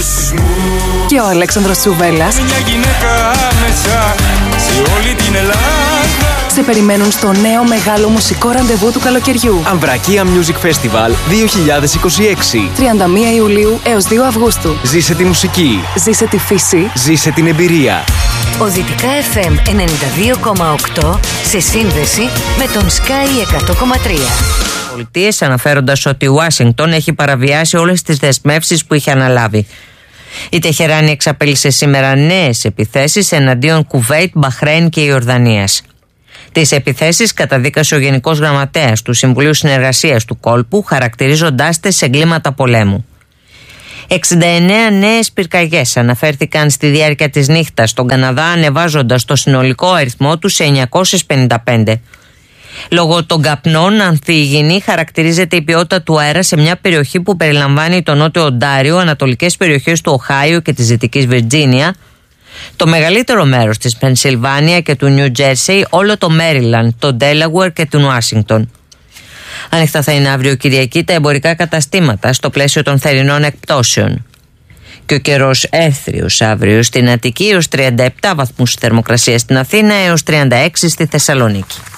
Και ο Αλέξανδρος Τσουβέλλας μια γυναίκα μέσα σε όλη την Ελλάδα. σε περιμένουν στο νέο μεγάλο μουσικό ραντεβού του καλοκαιριού. Αμβρακία Music Festival 2026. 31 Ιουλίου έως 2 Αυγούστου. Ζήσε τη μουσική. Ζήσε τη φύση. Ζήσε την εμπειρία. Ο Δυτικά FM 92,8 σε σύνδεση με τον Sky 100,3. Πολιτείες, αναφέροντας ότι η Ουάσιγκτον έχει παραβιάσει όλες τις δεσμεύσεις που είχε αναλάβει. Η Τεχεράνη εξαπέλυσε σήμερα νέες επιθέσεις εναντίον Κουβέιτ, Μπαχρέιν και Ιορδανίας. Τις επιθέσεις καταδίκασε ο Γενικός Γραμματέας του Συμβουλίου Συνεργασίας του Κόλπου, χαρακτηρίζοντάς τις εγκλήματα πολέμου. 69 νέες πυρκαγιές αναφέρθηκαν στη διάρκεια της νύχτας στον Καναδά, ανεβάζοντας το συνολικό αριθμό του σε 955. Λόγω των καπνών, ανθυγιεινή χαρακτηρίζεται η ποιότητα του αέρα σε μια περιοχή που περιλαμβάνει το Νότιο Οντάριο, ανατολικές περιοχές του Οχάιο και της Δυτικής Βιρτζίνια, το μεγαλύτερο μέρος της Πενσιλβάνια και του Νιου Τζέρσεϊ, όλο το Μέριλαντ, το Ντέλαγουερ και την Ουάσιγκτον. Ανοιχτά θα είναι αύριο Κυριακή τα εμπορικά καταστήματα στο πλαίσιο των θερινών εκπτώσεων. Και ο καιρός έθριος αύριο στην Αττική έως 37 βαθμούς θερμοκρασία στην Αθήνα έως 36 στη Θεσσαλονίκη.